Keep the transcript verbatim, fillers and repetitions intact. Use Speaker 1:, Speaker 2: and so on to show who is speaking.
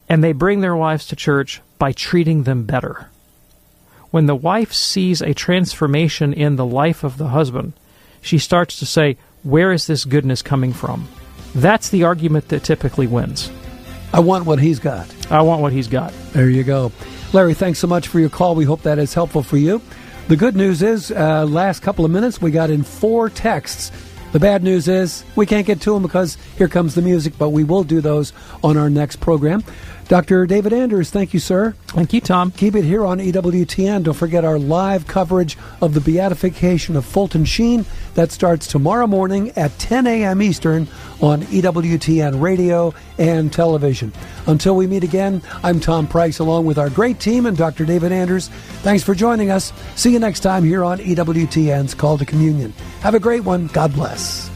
Speaker 1: and they bring their wives to church by treating them better. When the wife sees a transformation in the life of the husband, she starts to say, where is this goodness coming from? That's the argument that typically wins.
Speaker 2: I want what he's got.
Speaker 1: I want what he's got.
Speaker 2: There you go. Larry, thanks so much for your call. We hope that is helpful for you. The good news is, uh, last couple of minutes, we got in four texts. The bad news is we can't get to them because here comes the music, but we will do those on our next program. Doctor David Anders, thank you, sir.
Speaker 1: Thank you, Tom.
Speaker 2: Keep it here on E W T N. Don't forget our live coverage of the beatification of Fulton Sheen. That starts tomorrow morning at ten a.m. Eastern on E W T N radio and television. Until we meet again, I'm Tom Price along with our great team and Doctor David Anders. Thanks for joining us. See you next time here on E W T N's Call to Communion. Have a great one. God bless.